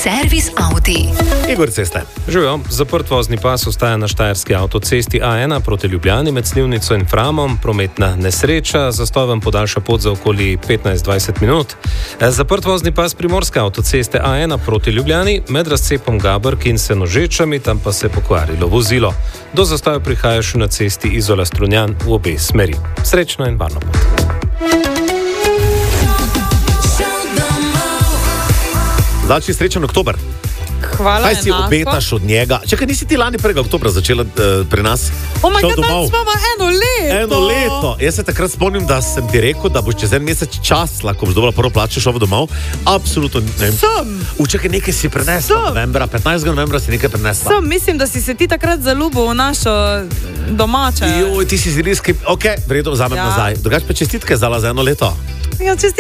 Servis Audi. Igor Ceste. Živijo, zaprt vozni pas ostaja na štajerski avtocesti A1 proti Ljubljani med Slivnico in Framom. Prometna nesreča, zastoj vam podaljša pot za okoli 15-20 minut. Zaprt vozni pas primorske avtoceste A1 proti Ljubljani med razcepom Gabrk in Senožečami, tam pa se je pokvarilo vozilo. Do zastoja prihaja še na cesti Izola-Strunjan v obe smeri. Srečno in varno pot. Znači srečen oktober. Hvala, kaj si enako. obetaš od njega? Čakaj, nisi ti lani 1. oktobra začela pri nas? Omaj, kaj tam smo eno leto. Eno leto. Jaz se takrat spomnim, da sem ti rekel, da boš čez en mesec čas, lahko boš dobila prvo plačo, šel domov. Absolutno ne. Čakaj, nekaj si prenesla novembra, 15. novembra si nekaj prenesla. Mislim, da si se ti takrat zaljubil v našo domače. Joj, ti si ziliski. Ok, vredo, vzamem nazaj. Drugač pa čestitke za eno leto. Ja,